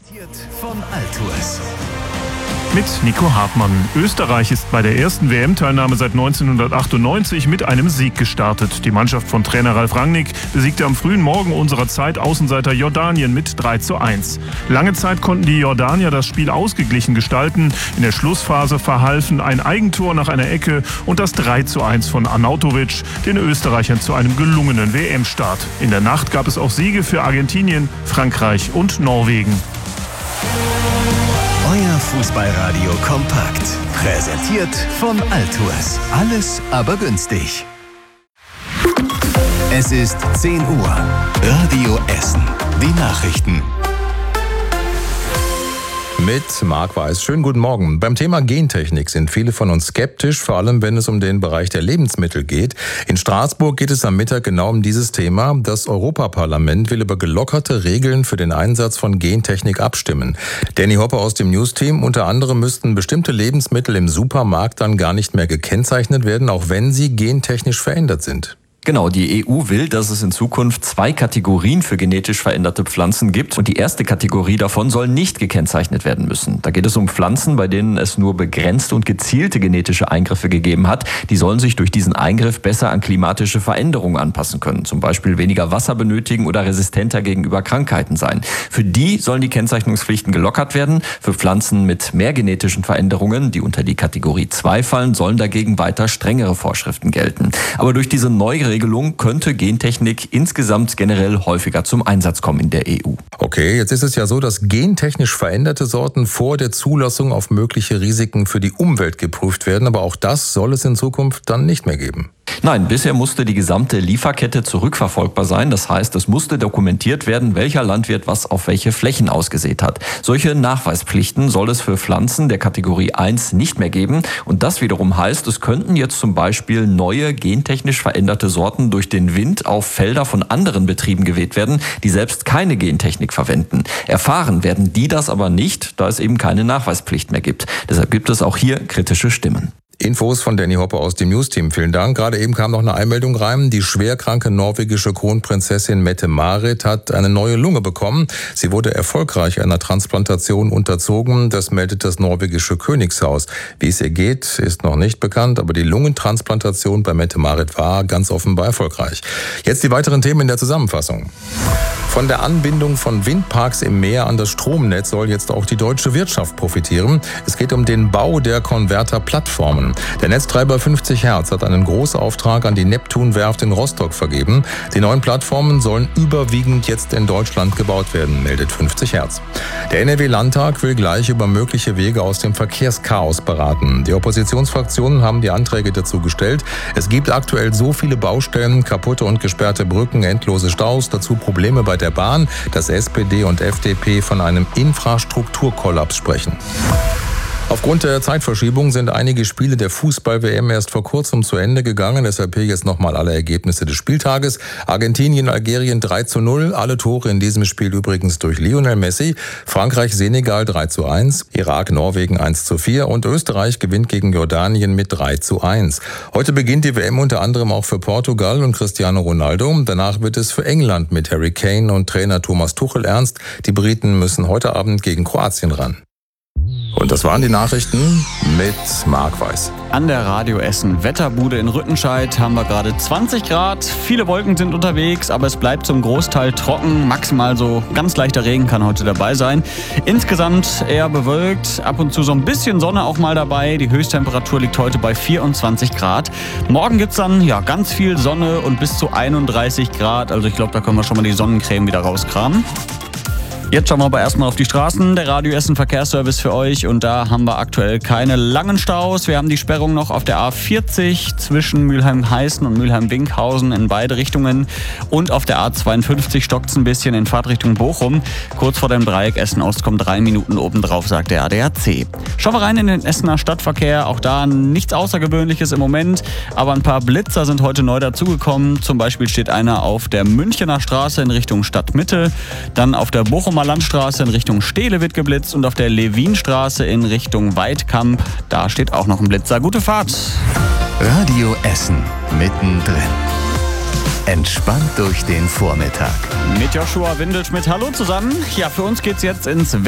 Von Altours. Mit Nico Hartmann. Österreich ist bei der ersten WM-Teilnahme seit 1998 mit einem Sieg gestartet. Die Mannschaft von Trainer Ralf Rangnick besiegte am frühen Morgen unserer Zeit Außenseiter Jordanien mit 3:1. Lange Zeit konnten die Jordanier das Spiel ausgeglichen gestalten. In der Schlussphase verhalfen ein Eigentor nach einer Ecke und das 3:1 von Arnautovic den Österreichern zu einem gelungenen WM-Start. In der Nacht gab es auch Siege für Argentinien, Frankreich und Norwegen. Euer Fußballradio kompakt. Präsentiert von Altours. Alles aber günstig. Es ist 10 Uhr. Radio Essen. Die Nachrichten. Mit Marc Weiß. Schönen guten Morgen. Beim Thema Gentechnik sind viele von uns skeptisch, vor allem wenn es um den Bereich der Lebensmittel geht. In Straßburg geht es am Mittag genau um dieses Thema. Das Europaparlament will über gelockerte Regeln für den Einsatz von Gentechnik abstimmen. Danny Hopper aus dem Newsteam. Unter anderem müssten bestimmte Lebensmittel im Supermarkt dann gar nicht mehr gekennzeichnet werden, auch wenn sie gentechnisch verändert sind. Genau, die EU will, dass es in Zukunft 2 Kategorien für genetisch veränderte Pflanzen gibt. Und die erste Kategorie davon soll nicht gekennzeichnet werden müssen. Da geht es um Pflanzen, bei denen es nur begrenzte und gezielte genetische Eingriffe gegeben hat. Die sollen sich durch diesen Eingriff besser an klimatische Veränderungen anpassen können. Zum Beispiel weniger Wasser benötigen oder resistenter gegenüber Krankheiten sein. Für die sollen die Kennzeichnungspflichten gelockert werden. Für Pflanzen mit mehr genetischen Veränderungen, die unter die Kategorie 2 fallen, sollen dagegen weiter strengere Vorschriften gelten. Aber durch diese neue Regelung könnte Gentechnik insgesamt generell häufiger zum Einsatz kommen in der EU. Okay, jetzt ist es ja so, dass gentechnisch veränderte Sorten vor der Zulassung auf mögliche Risiken für die Umwelt geprüft werden, aber auch das soll es in Zukunft dann nicht mehr geben. Nein, bisher musste die gesamte Lieferkette zurückverfolgbar sein. Das heißt, es musste dokumentiert werden, welcher Landwirt was auf welche Flächen ausgesät hat. Solche Nachweispflichten soll es für Pflanzen der Kategorie 1 nicht mehr geben. Und das wiederum heißt, es könnten jetzt zum Beispiel neue gentechnisch veränderte Sorten durch den Wind auf Felder von anderen Betrieben geweht werden, die selbst keine Gentechnik verwenden. Erfahren werden die das aber nicht, da es eben keine Nachweispflicht mehr gibt. Deshalb gibt es auch hier kritische Stimmen. Infos von Danny Hopper aus dem Newsteam. Vielen Dank. Gerade eben kam noch eine Einmeldung rein. Die schwerkranke norwegische Kronprinzessin Mette-Marit hat eine neue Lunge bekommen. Sie wurde erfolgreich einer Transplantation unterzogen. Das meldet das norwegische Königshaus. Wie es ihr geht, ist noch nicht bekannt, aber die Lungentransplantation bei Mette-Marit war ganz offenbar erfolgreich. Jetzt die weiteren Themen in der Zusammenfassung. Von der Anbindung von Windparks im Meer an das Stromnetz soll jetzt auch die deutsche Wirtschaft profitieren. Es geht um den Bau der Konverterplattformen. Der Netztreiber 50 Hertz hat einen Großauftrag an die Neptunwerft in Rostock vergeben. Die neuen Plattformen sollen überwiegend jetzt in Deutschland gebaut werden, meldet 50 Hertz. Der NRW-Landtag will gleich über mögliche Wege aus dem Verkehrschaos beraten. Die Oppositionsfraktionen haben die Anträge dazu gestellt. Es gibt aktuell so viele Baustellen, kaputte und gesperrte Brücken, endlose Staus, dazu Probleme bei der Bahn, dass SPD und FDP von einem Infrastrukturkollaps sprechen. Aufgrund der Zeitverschiebung sind einige Spiele der Fußball-WM erst vor kurzem zu Ende gegangen. Deshalb hier jetzt nochmal alle Ergebnisse des Spieltages. Argentinien, Algerien 3:0. Alle Tore in diesem Spiel übrigens durch Lionel Messi. Frankreich, Senegal 3:1. Irak, Norwegen 1:4. Und Österreich gewinnt gegen Jordanien mit 3:1. Heute beginnt die WM unter anderem auch für Portugal und Cristiano Ronaldo. Danach wird es für England mit Harry Kane und Trainer Thomas Tuchel ernst. Die Briten müssen heute Abend gegen Kroatien ran. Und das waren die Nachrichten mit Marc Weiß. An der Radio Essen Wetterbude in Rüttenscheid haben wir gerade 20 Grad. Viele Wolken sind unterwegs, aber es bleibt zum Großteil trocken. Maximal so ganz leichter Regen kann heute dabei sein. Insgesamt eher bewölkt, ab und zu so ein bisschen Sonne auch mal dabei. Die Höchsttemperatur liegt heute bei 24 Grad. Morgen gibt's dann ganz viel Sonne und bis zu 31 Grad. Also ich glaube, da können wir schon mal die Sonnencreme wieder rauskramen. Jetzt schauen wir aber erstmal auf die Straßen. Der Radio Essen Verkehrsservice für euch. Und da haben wir aktuell keine langen Staus. Wir haben die Sperrung noch auf der A40 zwischen Mülheim-Heißen und Mülheim-Winkhausen in beide Richtungen. Und auf der A52 stockt es ein bisschen in Fahrtrichtung Bochum. Kurz vor dem Dreieck Essen-Ost kommen 3 Minuten obendrauf, sagt der ADAC. Schauen wir rein in den Essener Stadtverkehr. Auch da nichts Außergewöhnliches im Moment. Aber ein paar Blitzer sind heute neu dazugekommen. Zum Beispiel steht einer auf der Münchener Straße in Richtung Stadtmitte. Dann auf der Bochumer Landstraße in Richtung Steele wird geblitzt und auf der Levinstraße in Richtung Weidkamp, da steht auch noch ein Blitzer. Gute Fahrt! Radio Essen mittendrin. Entspannt durch den Vormittag. Mit Joshua Windelschmidt. Hallo zusammen. Ja, für uns geht's jetzt ins